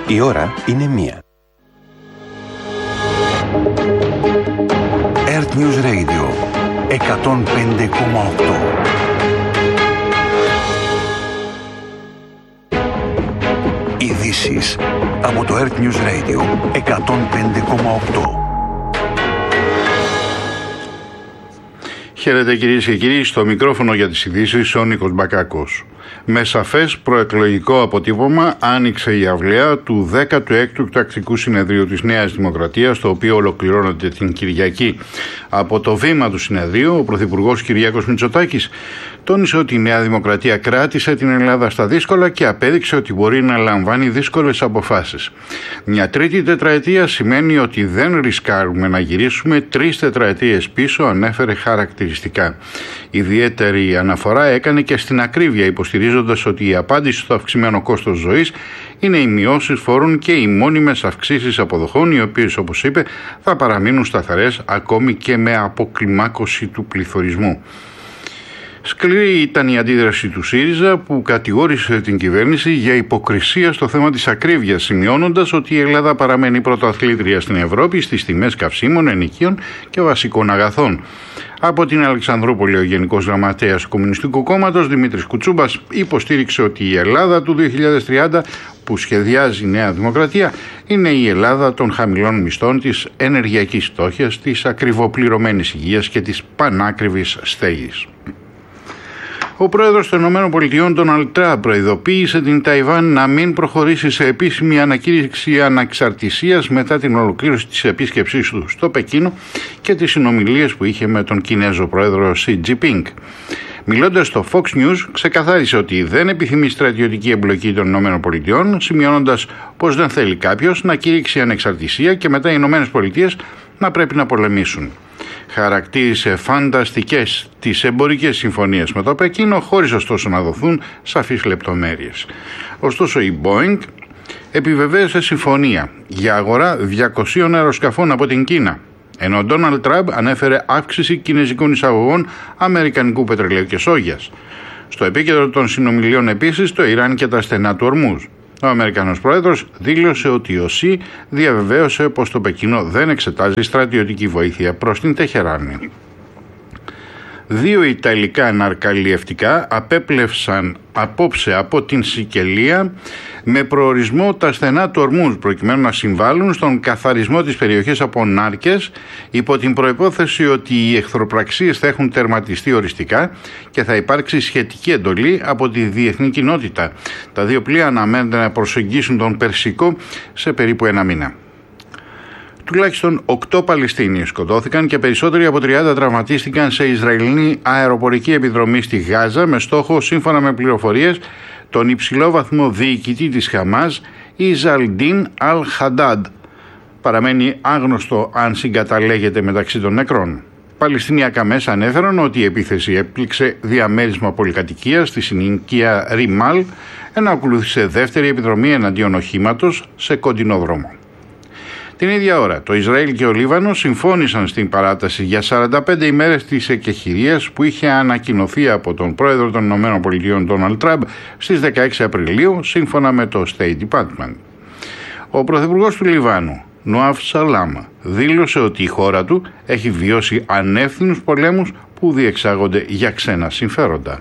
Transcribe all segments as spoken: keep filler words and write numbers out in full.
Η ώρα είναι μία. Earth News Radio εκατόν πέντε κόμμα οκτώ. Ειδήσεις από το Earth News Radio εκατόν πέντε κόμμα οκτώ. Χαίρετε κυρίες και κύριοι, στο μικρόφωνο για τις ειδήσεις ο Νίκος Μπακάκος. Με σαφές προεκλογικό αποτύπωμα άνοιξε η αυλαία του δέκατου έκτου τακτικού συνεδρίου της Νέας Δημοκρατίας, το οποίο ολοκληρώνεται την Κυριακή. Από το βήμα του συνεδρίου, ο Πρωθυπουργός Κυριάκος Μητσοτάκης τόνισε ότι η Νέα Δημοκρατία κράτησε την Ελλάδα στα δύσκολα και απέδειξε ότι μπορεί να λαμβάνει δύσκολες αποφάσεις. Μια τρίτη τετραετία σημαίνει ότι δεν ρισκάρουμε να γυρίσουμε τρεις τετραετίες πίσω, ανέφερε χαρακτηριστικά. Ιδιαίτερη αναφορά έκανε και στην ακρίβεια, υποστηρίζοντας ότι η απάντηση στο αυξημένο κόστος ζωής είναι οι μειώσεις φόρων και οι μόνιμες αυξήσεις αποδοχών, οι οποίες, όπως είπε, θα παραμείνουν σταθερές ακόμη και με αποκλιμάκωση του πληθωρισμού. Σκληρή ήταν η αντίδραση του ΣΥΡΙΖΑ, που κατηγόρησε την κυβέρνηση για υποκρισία στο θέμα της ακρίβειας, σημειώνοντας ότι η Ελλάδα παραμένει πρωταθλήτρια στην Ευρώπη στις τιμές καυσίμων, ενοικίων και βασικών αγαθών. Από την Αλεξανδρούπολη, ο Γενικός Γραμματέας του Κομμουνιστικού Κόμματος, Δημήτρης Κουτσούμπας, υποστήριξε ότι η Ελλάδα του δύο χιλιάδες τριάντα, που σχεδιάζει η Νέα Δημοκρατία, είναι η Ελλάδα των χαμηλών μισθών, της ενεργειακής φτώχειας, της ακριβοπληρωμένης υγείας και της πανάκριβης στέγης. Ο πρόεδρος των ΗΠΑ, Ντόναλντ Τραμπ, προειδοποίησε την Ταϊβάν να μην προχωρήσει σε επίσημη ανακήρυξη αναξαρτησίας μετά την ολοκλήρωση της επίσκεψής του στο Πεκίνο και τις συνομιλίες που είχε με τον Κινέζο πρόεδρο Σι Τζινπίνγκ. Μιλώντας στο Fox News, ξεκαθάρισε ότι δεν επιθυμεί στρατιωτική εμπλοκή των ΗΠΑ, σημειώνοντας πως δεν θέλει κάποιος να κήρυξει ανεξαρτησία και μετά οι ΗΠΑ να πρέπει να πολεμήσουν. Χαρακτήρισε φανταστικές τις εμπορικές συμφωνίες με το Πεκίνο, χωρίς ωστόσο να δοθούν σαφείς λεπτομέρειες. Ωστόσο η Boeing επιβεβαίωσε συμφωνία για αγορά διακοσίων αεροσκαφών από την Κίνα, ενώ ο Ντόναλντ Τραμπ ανέφερε αύξηση κινέζικων εισαγωγών αμερικανικού πετρελαίου και σόγιας. Στο επίκεντρο των συνομιλιών επίσης το Ιράν και τα στενά του Ορμούζ. Ο Αμερικανός πρόεδρος δήλωσε ότι ο ΣΥ διαβεβαίωσε πως το Πεκίνο δεν εξετάζει στρατιωτική βοήθεια προς την Τεχεράνη. Δύο Ιταλικά ναρκαλλιευτικά απέπλευσαν απόψε από την Σικελία με προορισμό τα στενά του Ορμούζ, προκειμένου να συμβάλλουν στον καθαρισμό της περιοχής από νάρκες, υπό την προϋπόθεση ότι οι εχθροπραξίες θα έχουν τερματιστεί οριστικά και θα υπάρξει σχετική εντολή από τη διεθνή κοινότητα. Τα δύο πλοία αναμένεται να προσεγγίσουν τον Περσικό σε περίπου ένα μήνα. Τουλάχιστον οκτώ Παλαιστίνοι σκοτώθηκαν και περισσότεροι από τριάντα τραυματίστηκαν σε Ισραηλινή αεροπορική επιδρομή στη Γάζα, με στόχο, σύμφωνα με πληροφορίες, τον υψηλό βαθμό διοικητή της Χαμάς, Ιζαλντίν Αλ-Χαντάντ. Παραμένει άγνωστο αν συγκαταλέγεται μεταξύ των νεκρών. Παλαιστινιακά μέσα ανέφεραν ότι η επίθεση έπληξε διαμέρισμα πολυκατοικίας στη συνοικία Ριμάλ, ενώ ακολούθησε δεύτερη επιδρομή εναντίον οχήματος σε κοντινό δρόμο. Την ίδια ώρα, το Ισραήλ και ο Λίβανος συμφώνησαν στην παράταση για σαράντα πέντε ημέρες της εκεχηρίας που είχε ανακοινωθεί από τον πρόεδρο των ΗΠΑ, Ντόναλντ Τραμπ, στις δεκαέξι Απριλίου, σύμφωνα με το State Department. Ο πρωθυπουργός του Λιβάνου, Νουάφ Σαλάμ, δήλωσε ότι η χώρα του έχει βιώσει ανεύθυνους πολέμους που διεξάγονται για ξένα συμφέροντα.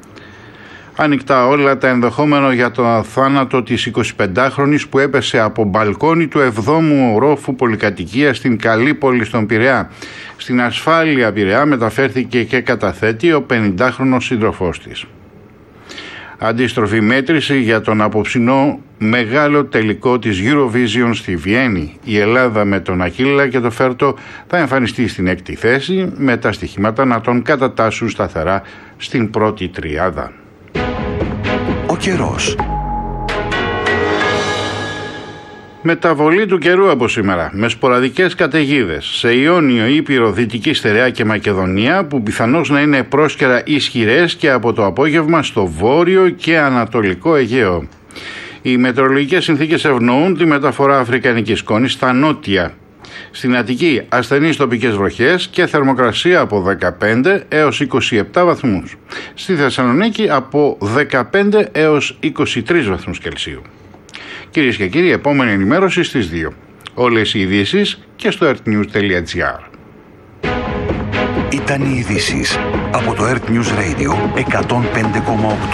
Ανοιχτά όλα τα ενδεχόμενα για το θάνατο της εικοσιπεντάχρονης που έπεσε από μπαλκόνι του εβδόμου ορόφου πολυκατοικίας στην Καλύπολη στον Πειραιά. Στην ασφάλεια Πειραιά μεταφέρθηκε και καταθέτει ο πενηντάχρονος σύντροφός της. Αντίστροφη μέτρηση για τον απόψινό μεγάλο τελικό της Eurovision στη Βιέννη. Η Ελλάδα με τον Αχίλλα και το Φέρτο θα εμφανιστεί στην έκτη θέση, με τα στοιχήματα να τον κατατάσσουν σταθερά στην πρώτη τριάδα. Ο καιρός. Μεταβολή του καιρού από σήμερα, με σποραδικές καταιγίδες σε Ιόνιο, Ήπειρο, Δυτική Στερεά και Μακεδονία, που πιθανώς να είναι πρόσκαιρα ισχυρές, και από το απόγευμα στο βόρειο και ανατολικό Αιγαίο. Οι μετεωρολογικές συνθήκες ευνοούν τη μεταφορά αφρικανικής σκόνης στα νότια. Στην Αττική, ασθενείς τοπικές βροχές και θερμοκρασία από δεκαπέντε έως είκοσι επτά βαθμούς. Στη Θεσσαλονίκη από δεκαπέντε έως είκοσι τρεις βαθμούς Κελσίου. Κυρίες και κύριοι, επόμενη ενημέρωση στις δύο. Όλες οι ειδήσεις και στο earthnews τελεία gr. Ήταν οι ειδήσεις από το Earth News Radio εκατόν πέντε κόμμα οκτώ.